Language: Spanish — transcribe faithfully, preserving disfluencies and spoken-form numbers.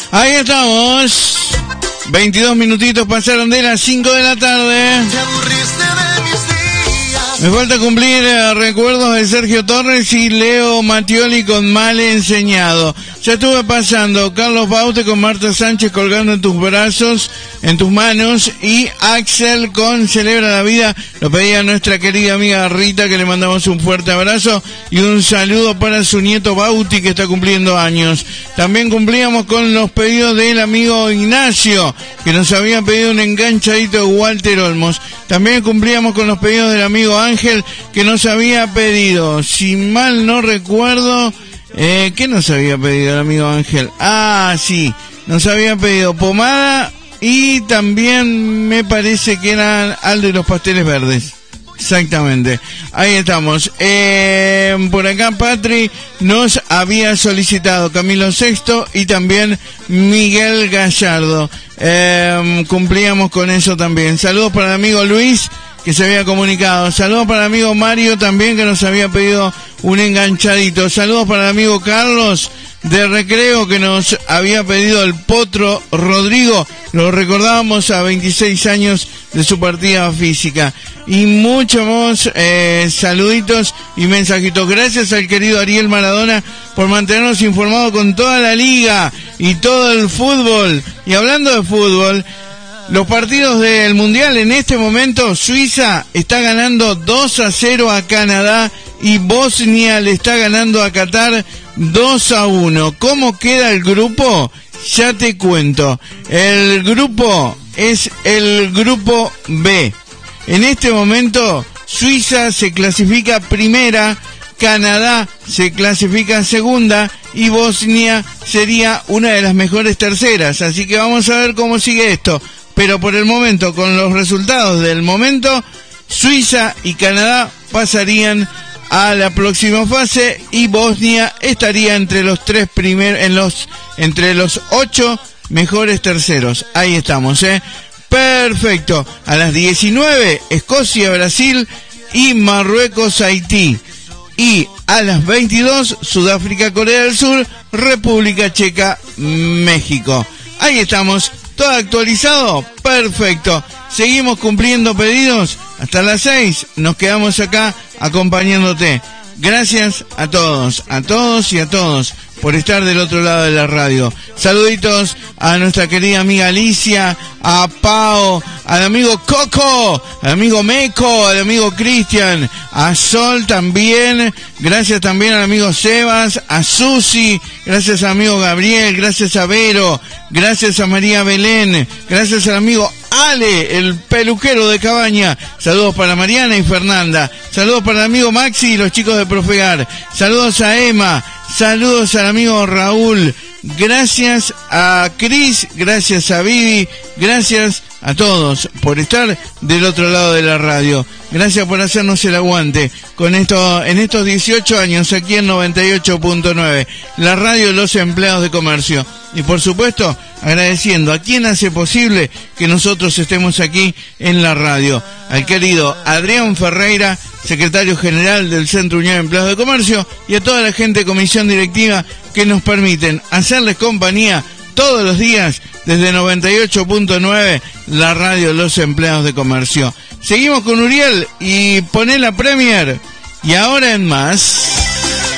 Ahí estamos. veintidós minutitos pasaron de las cinco de la tarde. Me falta cumplir eh, recuerdos de Sergio Torres y Leo Mattioli con Mal Enseñado. Ya estuve pasando Carlos Baute con Marta Sánchez colgando en tus brazos, en tus manos, y Axel con Celebra la Vida. Lo pedía nuestra querida amiga Rita, que le mandamos un fuerte abrazo y un saludo para su nieto Bauti, que está cumpliendo años. También cumplíamos con los pedidos del amigo Ignacio, que nos había pedido un enganchadito de Walter Olmos. También cumplíamos con los pedidos del amigo Ángel, que nos había pedido, si mal no recuerdo, eh, ¿qué nos había pedido el amigo Ángel? Ah, sí, nos había pedido pomada y también me parece que era al de los pasteles verdes. Exactamente, ahí estamos. Eh, por acá Patri nos había solicitado Camilo Sexto y también Miguel Gallardo. Eh, cumplíamos con eso también. Saludos para el amigo Luis, que se había comunicado. Saludos para el amigo Mario también, que nos había pedido un enganchadito. Saludos para el amigo Carlos de Recreo, que nos había pedido el Potro Rodrigo. Lo recordábamos a veintiséis años de su partida física. Y muchos más eh, saluditos y mensajitos. Gracias al querido Ariel Maradona por mantenernos informados con toda la liga y todo el fútbol. Y hablando de fútbol, los partidos del Mundial en este momento, Suiza está ganando dos a cero a Canadá y Bosnia le está ganando a Qatar dos a uno. ¿Cómo queda el grupo? Ya te cuento. El grupo es el grupo B. En este momento, Suiza se clasifica primera, Canadá se clasifica segunda y Bosnia sería una de las mejores terceras. Así que vamos a ver cómo sigue esto. Pero por el momento, con los resultados del momento, Suiza y Canadá pasarían a la próxima fase y Bosnia estaría entre los tres primeros, en los, entre los ocho mejores terceros. Ahí estamos, eh. Perfecto. A las diecinueve, Escocia, Brasil y Marruecos, Haití. Y a las veintidós, Sudáfrica, Corea del Sur, República Checa, México. Ahí estamos. ¿Todo actualizado? Perfecto. Seguimos cumpliendo pedidos. Hasta las seis nos quedamos acá acompañándote. Gracias a todos, a todos y a todos por estar del otro lado de la radio. Saluditos a nuestra querida amiga Alicia, a Pao, al amigo Coco, al amigo Meco, al amigo Cristian, a Sol también, gracias también al amigo Sebas, a Susi, gracias al amigo Gabriel, gracias a Vero, gracias a María Belén, gracias al amigo Ale, el peluquero de Cabaña. Saludos para Mariana y Fernanda. Saludos para el amigo Maxi y los chicos de Profegar. Saludos a Emma. Saludos al amigo Raúl. Gracias a Cris. Gracias a Vivi. Gracias a todos por estar del otro lado de la radio. Gracias por hacernos el aguante con esto, en estos dieciocho años aquí en noventa y ocho punto nueve, la radio de los empleados de comercio. Y por supuesto, agradeciendo a quien hace posible que nosotros estemos aquí en la radio. Al querido Adrián Ferreira, secretario general del Centro Unión de Empleados de Comercio, y a toda la gente de comisión directiva que nos permiten hacerles compañía todos los días desde noventa y ocho punto nueve, la radio de los empleados de comercio. Seguimos con Uriel y poné la Premier. Y ahora en más.